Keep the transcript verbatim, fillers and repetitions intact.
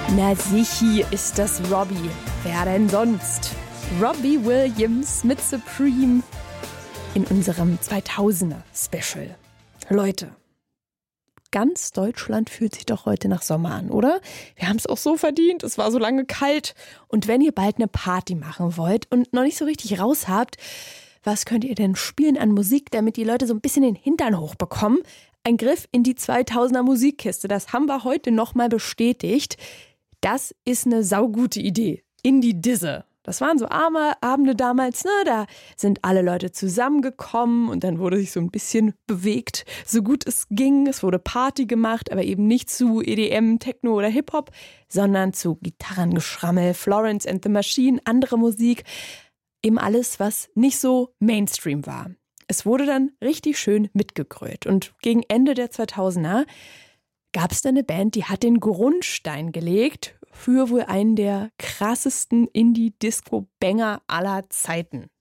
Na sichi ist das Robbie. Wer denn sonst? Robbie Williams mit Supreme in unserem zweitausender-Special. Leute, ganz Deutschland fühlt sich doch heute nach Sommer an, oder? Wir haben es auch so verdient, es war so lange kalt. Und wenn ihr bald eine Party machen wollt und noch nicht so richtig raus habt, was könnt ihr denn spielen an Musik, damit die Leute so ein bisschen den Hintern hochbekommen? Ein Griff in die zweitausender Musikkiste, das haben wir heute nochmal bestätigt. Das ist eine saugute Idee. In die Disse. Das waren so arme Abende damals, ne? Da sind alle Leute zusammengekommen und dann wurde sich so ein bisschen bewegt, so gut es ging. Es wurde Party gemacht, aber eben nicht zu E D M, Techno oder Hip-Hop, sondern zu Gitarrengeschrammel, Florence and the Machine, andere Musik. Eben alles, was nicht so Mainstream war. Es wurde dann richtig schön mitgegrölt. Und gegen Ende der zweitausender gab es da eine Band, die hat den Grundstein gelegt für wohl einen der krassesten Indie-Disco-Banger aller Zeiten.